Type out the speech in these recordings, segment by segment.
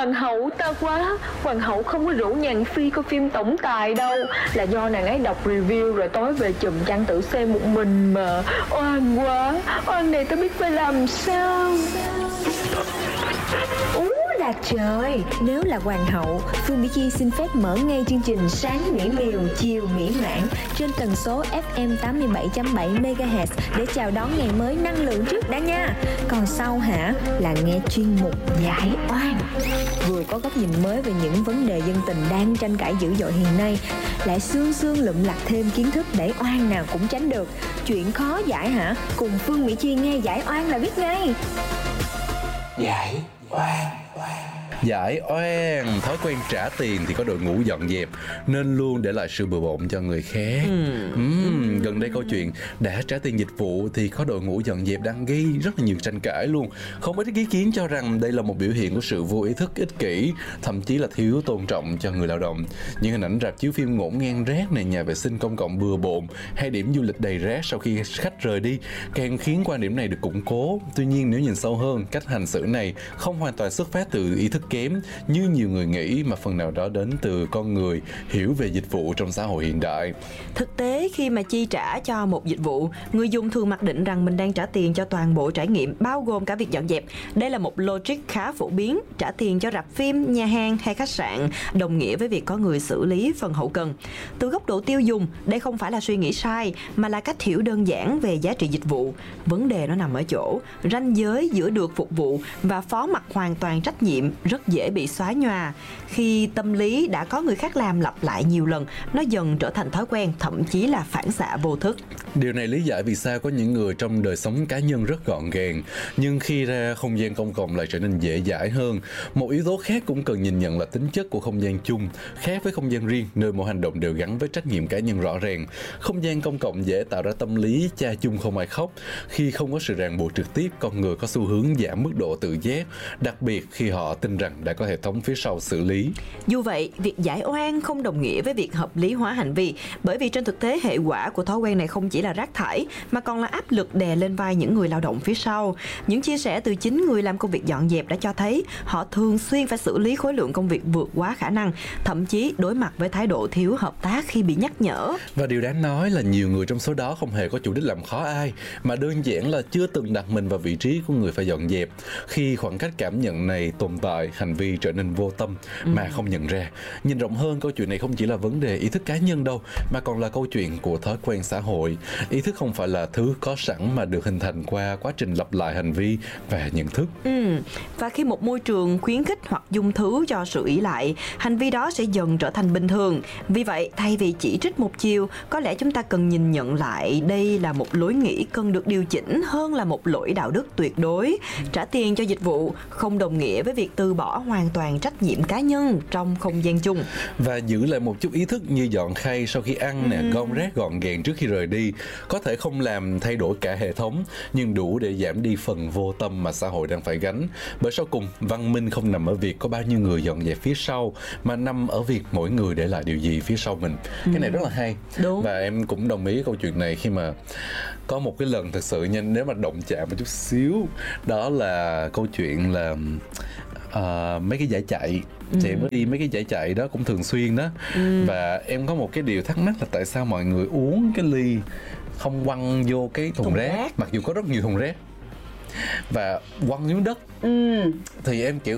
hoàng hậu ta quá. Hoàng hậu không có rủ Nhàn Phi coi phim tổng tài đâu, là do nàng ấy đọc review rồi tối về chùm chăn tự xem một mình mà. Oan quá, oan này ta biết phải làm sao. Là trời, nếu là hoàng hậu, Phương Mỹ Chi xin phép mở ngay chương trình Sáng Mỹ Miều, Chiều Mỹ Mãn trên tần số FM 87.7 MHz để chào đón ngày mới năng lượng trước đã nha. Còn sau là nghe chuyên mục Giải Oan, vừa có góc nhìn mới về những vấn đề dân tình đang tranh cãi dữ dội hiện nay, lại xương lụm lặt thêm kiến thức để oan nào cũng tránh được. Chuyện khó giải hả? Cùng Phương Mỹ Chi nghe Giải Oan là biết ngay. Giải Oan. Giải oan, thói quen trả tiền thì có đội ngũ dọn dẹp nên luôn để lại sự bừa bộn cho người khác. Gần đây câu chuyện đã trả tiền dịch vụ thì có đội ngũ dọn dẹp đang gây rất là nhiều tranh cãi luôn. Không ít ý kiến cho rằng đây là một biểu hiện của sự vô ý thức, ích kỷ, thậm chí là thiếu tôn trọng cho người lao động. Những hình ảnh rạp chiếu phim ngổn ngang rác này, nhà vệ sinh công cộng bừa bộn hay điểm du lịch đầy rác sau khi khách rời đi càng khiến quan điểm này được củng cố. Tuy nhiên nếu nhìn sâu hơn, cách hành xử này không hoàn toàn xuất phát từ ý thức kém như nhiều người nghĩ, mà phần nào đó đến từ con người hiểu về dịch vụ trong xã hội hiện đại. Thực tế khi mà chi trả cho một dịch vụ, người dùng thường mặc định rằng mình đang trả tiền cho toàn bộ trải nghiệm, bao gồm cả việc dọn dẹp. Đây là một logic khá phổ biến. Trả tiền cho rạp phim, nhà hàng hay khách sạn đồng nghĩa với việc có người xử lý phần hậu cần. Từ góc độ tiêu dùng, đây không phải là suy nghĩ sai, mà là cách hiểu đơn giản về giá trị dịch vụ. Vấn đề nó nằm ở chỗ ranh giới giữa được phục vụ và phó mặc hoàn toàn trách nhiệm rất dễ bị xóa nhòa. Khi tâm lý đã có người khác làm lặp lại nhiều lần, nó dần trở thành thói quen, thậm chí là phản xạ vô thức. Điều này lý giải vì sao có những người trong đời sống cá nhân rất gọn gàng, nhưng khi ra không gian công cộng lại trở nên dễ dãi hơn. Một yếu tố khác cũng cần nhìn nhận là tính chất của không gian chung, khác với không gian riêng, nơi mỗi hành động đều gắn với trách nhiệm cá nhân rõ ràng. Không gian công cộng dễ tạo ra tâm lý cha chung không ai khóc. Khi không có sự ràng buộc trực tiếp, con người có xu hướng giảm mức độ tự giác, đặc biệt khi họ tin rằng đã có hệ thống phía sau xử lý. Dù vậy, việc giải oan không đồng nghĩa với việc hợp lý hóa hành vi, bởi vì trên thực tế hệ quả của thói quen này không chỉ là rác thải, mà còn là áp lực đè lên vai những người lao động phía sau. Những chia sẻ từ chính người làm công việc dọn dẹp đã cho thấy họ thường xuyên phải xử lý khối lượng công việc vượt quá khả năng, thậm chí đối mặt với thái độ thiếu hợp tác khi bị nhắc nhở. Và điều đáng nói là nhiều người trong số đó không hề có chủ đích làm khó ai, mà đơn giản là chưa từng đặt mình vào vị trí của người phải dọn dẹp. Khi khoảng cách cảm nhận này tồn tại, hành vi trở nên vô tâm mà không nhận ra. Nhìn rộng hơn, câu chuyện này không chỉ là vấn đề ý thức cá nhân đâu, mà còn là câu chuyện của thói quen xã hội. Ý thức không phải là thứ có sẵn mà được hình thành qua quá trình lặp lại hành vi và nhận thức. Và khi một môi trường khuyến khích hoặc dung thứ cho sự ỷ lại, hành vi đó sẽ dần trở thành bình thường. Vì vậy, thay vì chỉ trích một chiều, có lẽ chúng ta cần nhìn nhận lại đây là một lối nghĩ cần được điều chỉnh hơn là một lỗi đạo đức tuyệt đối. Trả tiền cho dịch vụ không đồng nghĩa với việc từ bỏ hoàn toàn trách nhiệm cá nhân trong không gian chung. Và giữ lại một chút ý thức như dọn khay sau khi ăn nè, gom rác gọn gàng trước khi rời đi, có thể không làm thay đổi cả hệ thống, nhưng đủ để giảm đi phần vô tâm mà xã hội đang phải gánh. Bởi sau cùng, văn minh không nằm ở việc có bao nhiêu người dọn dẹp phía sau, mà nằm ở việc mỗi người để lại điều gì phía sau mình. Cái này rất là hay. Đúng. Và em cũng đồng ý câu chuyện này khi mà có một cái lần thật sự nha, nếu mà động chạm một chút xíu, đó là câu chuyện là mấy cái giải chạy. Thì em mới đi mấy cái giải chạy đó cũng thường xuyên đó. Và em có một cái điều thắc mắc là tại sao mọi người uống cái ly không quăng vô cái thùng rác, mặc dù có rất nhiều thùng rác, và quăng xuống đất. Thì em kiểu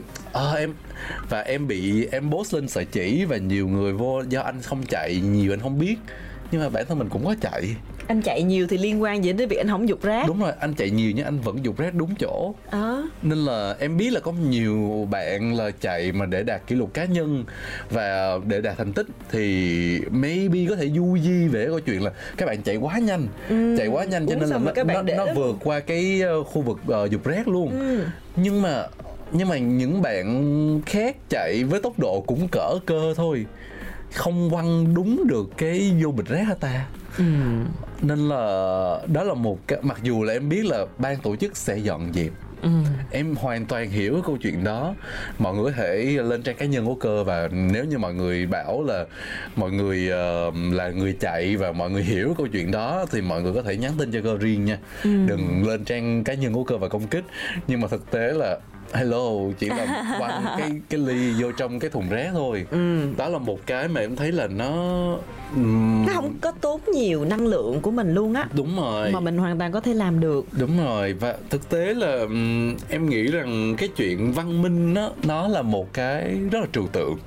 em post lên sợi chỉ, và nhiều người vô do anh không chạy nhiều anh không biết, nhưng mà bản thân mình cũng có chạy. Anh chạy nhiều thì liên quan gì đến việc anh không dục rác? Đúng rồi, anh chạy nhiều nhưng anh vẫn dục rác đúng chỗ. Nên là em biết là có nhiều bạn là chạy mà để đạt kỷ lục cá nhân và để đạt thành tích, thì maybe có thể du di về câu chuyện là các bạn chạy quá nhanh, cho nên là nó vượt qua cái khu vực dục rác luôn. Nhưng mà những bạn khác chạy với tốc độ cũng cỡ cơ thôi, không quăng đúng được cái vô bịch rác hả ta? Nên là đó là một cái, mặc dù là em biết là ban tổ chức sẽ dọn dẹp, em hoàn toàn hiểu cái câu chuyện đó. Mọi người có thể lên trang cá nhân của Cơ, và nếu như mọi người bảo là mọi người là người chạy và mọi người hiểu câu chuyện đó thì mọi người có thể nhắn tin cho Cơ riêng nha. Đừng lên trang cá nhân của Cơ và công kích. Nhưng mà thực tế là hello, chỉ là quăng cái ly vô trong cái thùng rác thôi. Đó là một cái mà em thấy là nó không có tốn nhiều năng lượng của mình luôn á. Đúng rồi. Mà mình hoàn toàn có thể làm được. Đúng rồi. Và thực tế là em nghĩ rằng cái chuyện văn minh đó, nó là một cái rất là trừu tượng.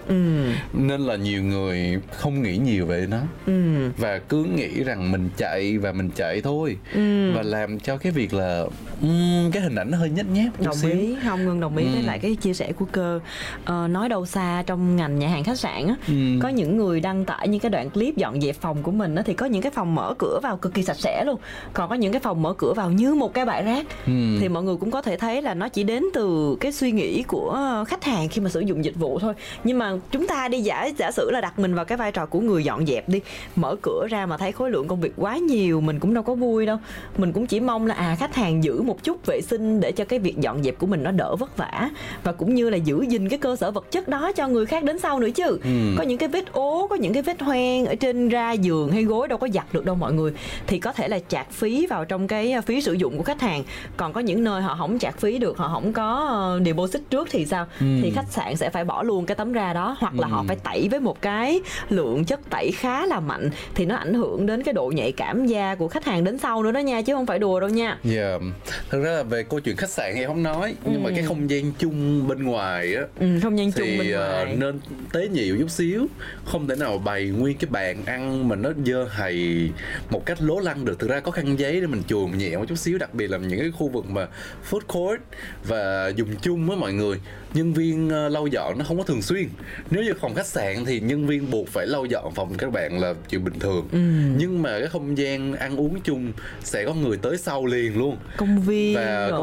Nên là nhiều người không nghĩ nhiều về nó. Và cứ nghĩ rằng mình chạy thôi. Và làm cho cái việc là cái hình ảnh nó hơi nhếch nhác chút xíu. Đồng ý, không Ngân đồng ý với lại cái chia sẻ của Cơ. Nói đâu xa trong ngành nhà hàng khách sạn á, có những người đăng tải những cái đoạn clip dọn dẹp phòng của mình á, thì có những cái phòng mở cửa vào cực kỳ sạch sẽ luôn, còn có những cái phòng mở cửa vào như một cái bãi rác. Thì mọi người cũng có thể thấy là nó chỉ đến từ cái suy nghĩ của khách hàng khi mà sử dụng dịch vụ thôi. Nhưng mà chúng ta đi giả sử là đặt mình vào cái vai trò của người dọn dẹp đi, mở cửa ra mà thấy khối lượng công việc quá nhiều, mình cũng đâu có vui đâu. Mình cũng chỉ mong là khách hàng giữ một chút vệ sinh để cho cái việc dọn dẹp của mình nó đỡ vất vả, và cũng như là giữ gìn cái cơ sở vật chất đó cho người khác đến sau nữa chứ. Có những cái vết ố, có những cái vết hoen ở trên ra giường hay gối đâu có giặt được đâu mọi người, thì có thể là chạc phí vào trong cái phí sử dụng của khách hàng. Còn có những nơi họ không chạc phí được, họ không có deposit trước thì sao? Thì khách sạn sẽ phải bỏ luôn cái tấm ra đó, hoặc là họ phải tẩy với một cái lượng chất tẩy khá là mạnh, thì nó ảnh hưởng đến cái độ nhạy cảm da của khách hàng đến sau nữa đó nha, chứ không phải đùa đâu nha. Thực ra là về câu chuyện khách sạn em không nói, nhưng mà cái không gian chung bên ngoài á, không gian chung bên ngoài nên tế nhị chút xíu. Không thể nào bày nguyên cái bàn ăn mà nó dơ hầy một cách lố lăng được. Thực ra có khăn giấy để mình chùm nhẹ một chút xíu, đặc biệt là những cái khu vực mà food court và dùng chung với mọi người. Nhân viên lau dọn nó không có thường xuyên. Nếu như phòng khách sạn thì nhân viên buộc phải lau dọn phòng các bạn là chuyện bình thường. Nhưng mà cái không gian ăn uống chung sẽ có người tới sau liền luôn. Công viên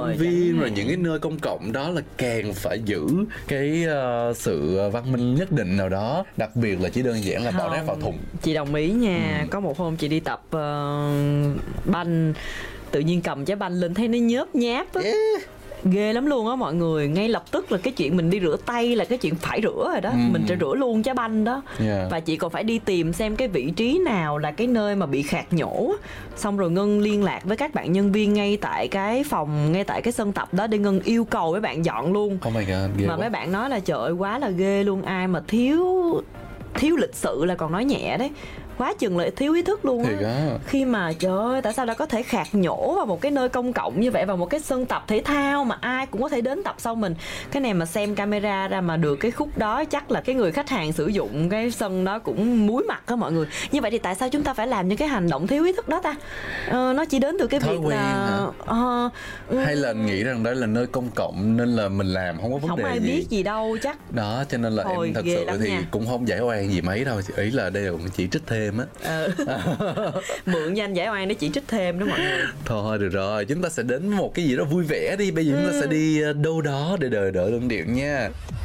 rồi những cái nơi công cộng đó là càng phải giữ cái sự văn minh nhất định nào đó. Đặc biệt là chỉ đơn giản là bỏ rác vào thùng. Chị đồng ý nha. Có một hôm chị đi tập banh, tự nhiên cầm trái banh lên thấy nó nhớp nháp á. Ghê lắm luôn á mọi người. Ngay lập tức là cái chuyện mình đi rửa tay là cái chuyện phải rửa rồi đó. Mình sẽ rửa luôn trái banh đó. Và chị còn phải đi tìm xem cái vị trí nào là cái nơi mà bị khạc nhổ. Xong rồi Ngân liên lạc với các bạn nhân viên ngay tại cái phòng, ngay tại cái sân tập đó, để Ngân yêu cầu mấy bạn dọn luôn. Oh my God, ghê mà quá. Mấy bạn nói là trời ơi quá là ghê luôn. Ai mà thiếu lịch sự là còn nói nhẹ đấy, quá chừng lại thiếu ý thức luôn á. Khi mà trời ơi, tại sao đã có thể khạc nhổ vào một cái nơi công cộng như vậy, vào một cái sân tập thể thao mà ai cũng có thể đến tập sau mình. Cái này mà xem camera ra mà được cái khúc đó, chắc là cái người khách hàng sử dụng cái sân đó cũng muối mặt đó mọi người. Như vậy thì tại sao chúng ta phải làm những cái hành động thiếu ý thức đó ta? Nó chỉ đến từ cái thói việc quen là hay là nghĩ rằng đó là nơi công cộng nên là mình làm không có vấn không đề ai gì. biết gì đâu chắc. Đó cho nên là Thôi, em thật ghê sự lắm thì nha. cũng không giải oan gì mấy đâu. Ý là đây là chỉ trích thêm á. Mượn danh giải oan để chỉ trích thêm đó mọi người. Thôi được rồi, chúng ta sẽ đến một cái gì đó vui vẻ đi. Bây giờ chúng ta sẽ đi đâu đó để đời đỡ đơn điệu nha.